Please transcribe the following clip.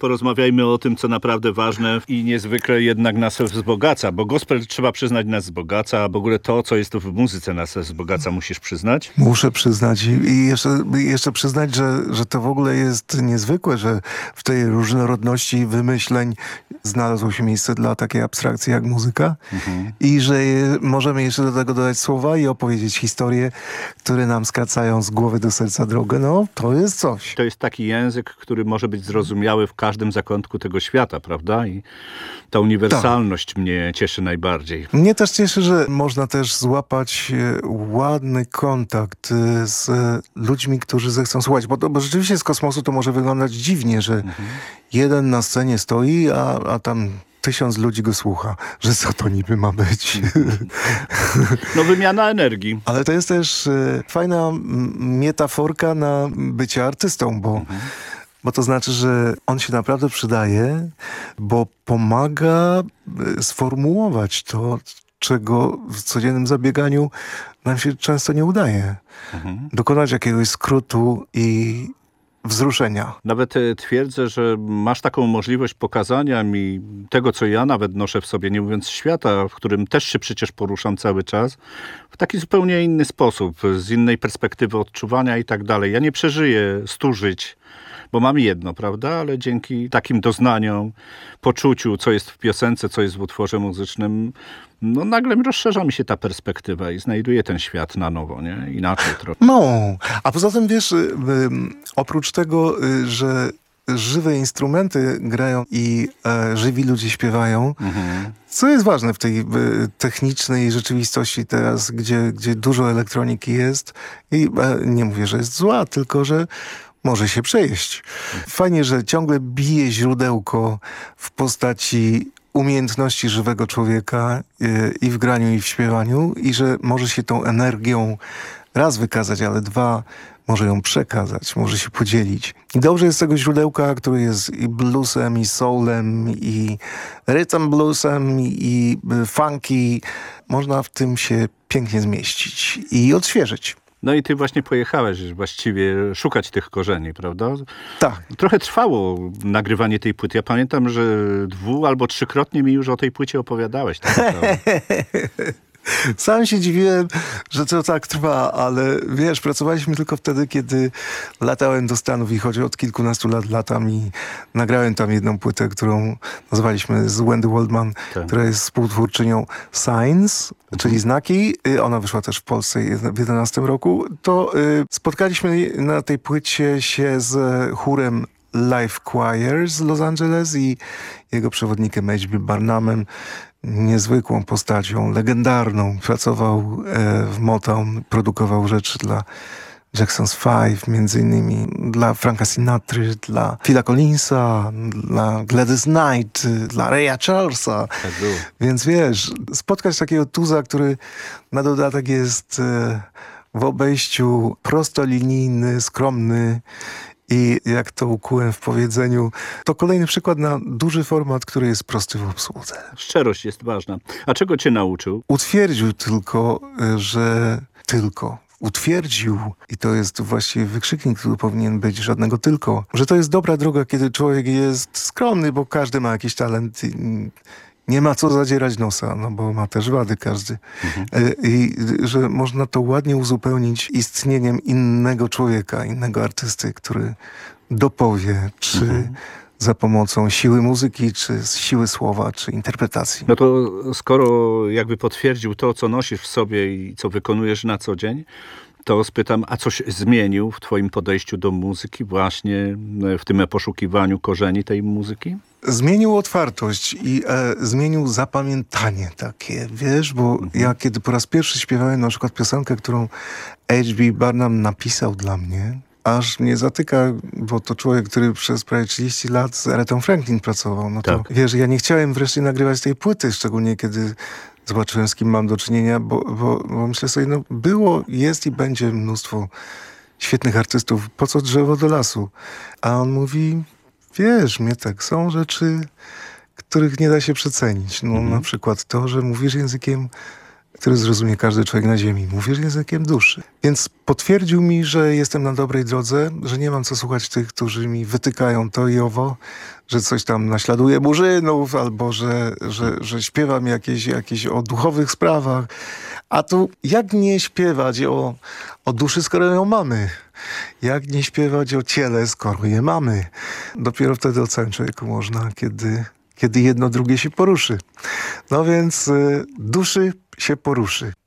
porozmawiajmy o tym, co naprawdę ważne i niezwykle jednak nas wzbogaca, bo gospel, trzeba przyznać, nas wzbogaca, a w ogóle to, co jest tu w muzyce, nas wzbogaca, musisz przyznać? Muszę przyznać i jeszcze przyznać, że to w ogóle jest niezwykłe, że w tej różnorodności wymyśleń znalazło się miejsce dla takiej abstrakcji jak muzyka i że możemy jeszcze do tego dodać słowa i opowiedzieć historie, które nam skracają z głowy do serca drogę. No, to jest coś. To jest taki język, który może być zrozumiały w każdym zakątku tego świata, prawda? I ta uniwersalność mnie cieszy najbardziej. Mnie też cieszy, że można też złapać ładny kontakt z ludźmi, którzy zechcą słuchać. Bo rzeczywiście z kosmosu to może wyglądać dziwnie, że jeden na scenie stoi, a tam 1000 ludzi go słucha. Że co to niby ma być? No wymiana energii. Ale to jest też fajna metaforka na bycie artystą, bo to znaczy, że on się naprawdę przydaje, bo pomaga sformułować to, czego w codziennym zabieganiu nam się często nie udaje. Dokonać jakiegoś skrótu i wzruszenia. Nawet twierdzę, że masz taką możliwość pokazania mi tego, co ja nawet noszę w sobie, nie mówiąc świata, w którym też się przecież poruszam cały czas, w taki zupełnie inny sposób, z innej perspektywy odczuwania i tak dalej. Ja nie przeżyję 100 żyć, bo mam jedno, prawda? Ale dzięki takim doznaniom, poczuciu, co jest w piosence, co jest w utworze muzycznym, no nagle rozszerza mi się ta perspektywa i znajduję ten świat na nowo, nie? Inaczej trochę. No, a poza tym wiesz, oprócz tego, że żywe instrumenty grają i żywi ludzie śpiewają, co jest ważne w tej technicznej rzeczywistości teraz, gdzie dużo elektroniki jest i nie mówię, że jest zła, tylko że może się przejeść. Fajnie, że ciągle bije źródełko w postaci umiejętności żywego człowieka i w graniu, i w śpiewaniu i że może się tą energią raz wykazać, ale dwa może ją przekazać, może się podzielić. I dobrze jest z tego źródełka, który jest i bluesem, i soulem, i rhythm bluesem, i funky. Można w tym się pięknie zmieścić i odświeżyć. No i ty właśnie pojechałeś właściwie szukać tych korzeni, prawda? Tak. Trochę trwało nagrywanie tej płyty. Ja pamiętam, że 2- albo 3-krotnie mi już o tej płycie opowiadałeś. Tak. Sam się dziwiłem, że to tak trwa, ale wiesz, pracowaliśmy tylko wtedy, kiedy latałem do Stanów i choć od kilkunastu lat latam i nagrałem tam jedną płytę, którą nazwaliśmy z Wendy Waldman, która jest współtwórczynią Signs, czyli znaki. Ona wyszła też w Polsce w 2011 roku. To spotkaliśmy na tej płycie się z chórem Live Choir z Los Angeles i jego przewodnikiem H.B. Barnumem, niezwykłą postacią, legendarną. Pracował w Motown, produkował rzeczy dla Jackson's Five, między innymi dla Franka Sinatry, dla Phila Collinsa, dla Gladys Knight, dla Raya Charlesa. Tak było. Więc wiesz, spotkać takiego tuza, który na dodatek jest w obejściu prostolinijny, skromny i jak to ukułem w powiedzeniu, to kolejny przykład na duży format, który jest prosty w obsłudze. Szczerość jest ważna. A czego cię nauczył? Utwierdził tylko, że utwierdził, i to jest właściwie wykrzyknik, który powinien być, żadnego tylko, że to jest dobra droga, kiedy człowiek jest skromny, bo każdy ma jakiś talent i nie ma co zadzierać nosa, no bo ma też wady każdy. I że można to ładnie uzupełnić istnieniem innego człowieka, innego artysty, który dopowie, czy za pomocą siły muzyki, czy siły słowa, czy interpretacji. No to skoro jakby potwierdził to, co nosisz w sobie i co wykonujesz na co dzień, to spytam, a coś zmienił w twoim podejściu do muzyki właśnie w tym poszukiwaniu korzeni tej muzyki? Zmienił otwartość i zmienił zapamiętanie takie, wiesz, bo ja kiedy po raz pierwszy śpiewałem na przykład piosenkę, którą H.B. Barnum napisał dla mnie, aż mnie zatyka, bo to człowiek, który przez prawie 30 lat z Aretą Franklin pracował. No to wiesz, ja nie chciałem wreszcie nagrywać tej płyty, szczególnie kiedy zobaczyłem, z kim mam do czynienia, bo myślę sobie, no było, jest i będzie mnóstwo świetnych artystów. Po co drzewo do lasu? A on mówi, wiesz, Mietek, są rzeczy, których nie da się przecenić. No na przykład to, że mówisz językiem który zrozumie każdy człowiek na ziemi. Mówisz językiem duszy. Więc potwierdził mi, że jestem na dobrej drodze, że nie mam co słuchać tych, którzy mi wytykają to i owo, że coś tam naśladuję murzynów, albo że śpiewam jakieś o duchowych sprawach. A tu jak nie śpiewać o duszy, skoro ją mamy? Jak nie śpiewać o ciele, skoro je mamy? Dopiero wtedy o całym człowieku można, kiedy jedno drugie się poruszy. No więc duszy się poruszy.